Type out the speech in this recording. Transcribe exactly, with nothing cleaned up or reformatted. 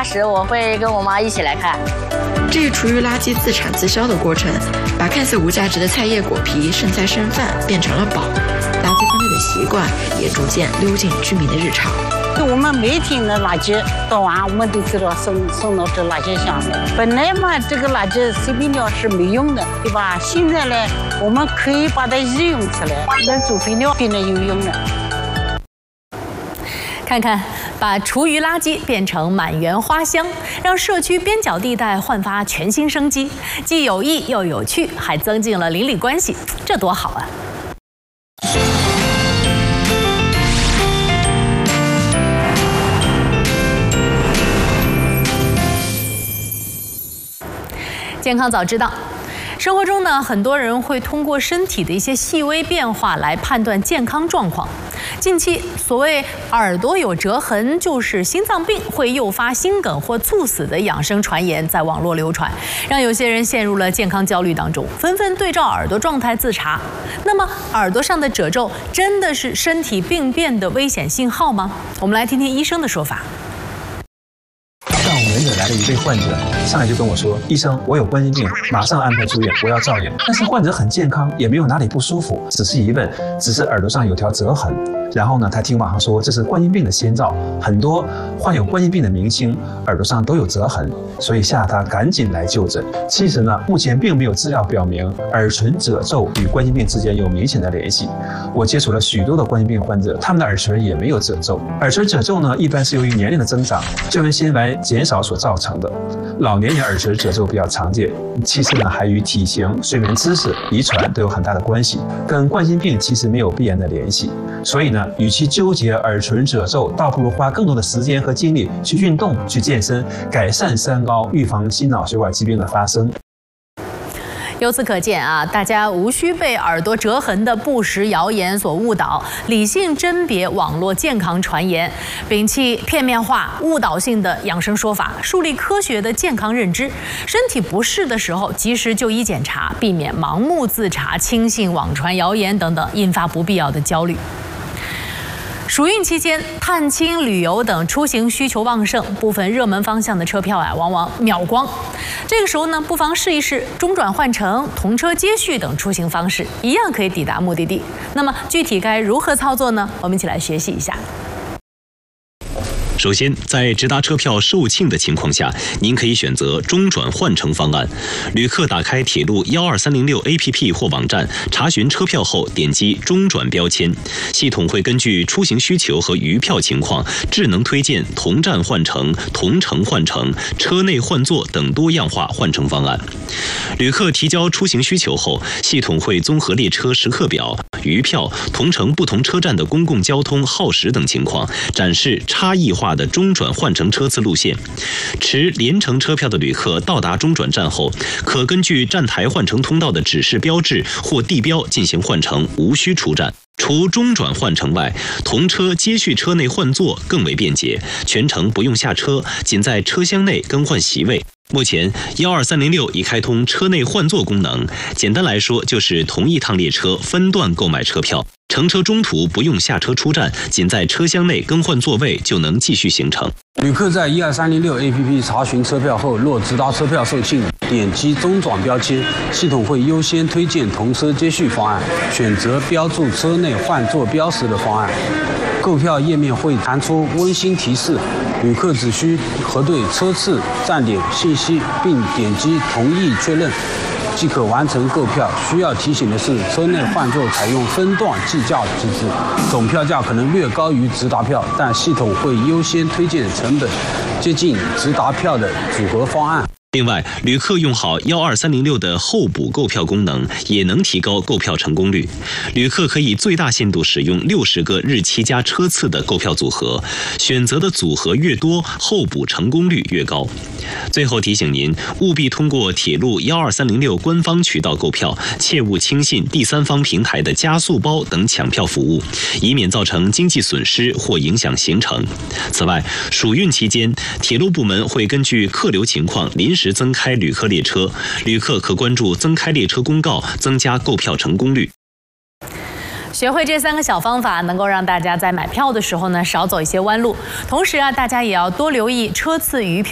八时，我会跟我妈一起来看。 这一厨余垃圾自产自销的过程，把看似无价值的菜叶果皮、剩菜剩饭变成了宝。垃圾分类的习惯也逐渐溜进居民的日常。 我们每天的垃圾倒完，我们都知道送送到这垃圾箱里。本来嘛，这个垃圾随便掉是没用的，对吧？现在呢，我们可以把它利用起来，那做肥料变得有用了。 看看，把厨余垃圾变成满园花香，让社区边角地带焕发全新生机，既有益又有趣，还增进了邻里关系，这多好啊！健康早知道。生活中呢，很多人会通过身体的一些细微变化来判断健康状况。近期，所谓耳朵有折痕就是心脏病会诱发心梗或猝死的养生传言在网络流传，让有些人陷入了健康焦虑当中，纷纷对照耳朵状态自查。那么，耳朵上的褶皱真的是身体病变的危险信号吗？我们来听听医生的说法。 上午门诊来了一位患者，上来就跟我说：“医生，我有冠心病，马上安排住院，我要照眼。”但是患者很健康，也没有哪里不舒服，只是疑问，只是耳朵上有条折痕。然后呢，他听网上说这是冠心病的先兆，很多患有冠心病的明星耳朵上都有折痕，所以吓他赶紧来就诊。其实呢，目前并没有资料表明耳唇褶皱与冠心病之间有明显的联系。我接触了许多的冠心病患者，他们的耳垂也没有褶皱。耳垂褶皱呢，一般是由于年龄的增长，胶原纤维减少所造成的。老年人耳垂褶皱比较常见，其次呢，还与体型、睡眠姿势、遗传都有很大的关系，跟冠心病其实没有必然的联系。所以呢，与其纠结耳唇褶皱，倒不如花更多的时间和精力去运动、去健身，改善三高，预防心脑血管疾病的发生。 由此可见啊，大家无需被耳朵折痕的不实谣言所误导，理性甄别网络健康传言，摒弃片面化、误导性的养生说法，树立科学的健康认知。身体不适的时候，及时就医检查，避免盲目自查、轻信网传谣言等等，引发不必要的焦虑。暑运期间，探亲、旅游等出行需求旺盛，部分热门方向的车票啊，往往秒光。这个时候呢，不妨试一试中转换乘、同车接续等出行方式，一样可以抵达目的地。那么具体该如何操作呢？我们一起来学习一下。 首先，在直达车票售罄的情况下，您可以选择中转换乘方案。旅客打开铁路一二三零六 A P P 或网站，查询车票后点击中转标签，系统会根据出行需求和余票情况，智能推荐同站换乘、同乘换乘、车内换座等多样化换乘方案。旅客提交出行需求后，系统会综合列车时刻表、余票、同乘不同车站的公共交通耗时等情况，展示差异化的中转换乘车次路线。持联程车票的旅客到达中转站后，可根据站台换乘通道的指示标志或地标进行换乘，无需出站。除中转换乘外，同车接续车内换座更为便捷，全程不用下车，仅在车厢内更换席位。目前一二三零六已开通车内换座功能，简单来说就是同一趟列车分段购买车票，乘车中途不用下车出站，仅在车厢内更换座位就能继续行程。 旅客在一二三零六 A P P 查询车票后，若直达车票售罄，点击中转标签，系统会优先推荐同车接续方案，选择标注车内换座标识的方案。购票页面会弹出温馨提示，旅客只需核对车次、站点信息，并点击同意确认，即可完成购票。需要提醒的是，车内换座采用分段计价机制，总票价可能略高于直达票，但系统会优先推荐成本接近直达票的组合方案。 另外，旅客用好一二三零六的候补购票功能，也能提高购票成功率。旅客可以最大限度使用六十个日期加车次的购票组合，选择的组合越多，候补成功率越高。最后提醒您，务必通过铁路一二三零六官方渠道购票，切勿轻信第三方平台的加速包等抢票服务，以免造成经济损失或影响行程。此外，暑运期间，铁路部门会根据客流情况临时增开旅客列车，旅客可关注增开列车公告，增加购票成功率。 学会这三个小方法，能够让大家在买票的时候呢少走一些弯路。同时啊，大家也要多留意车次余票。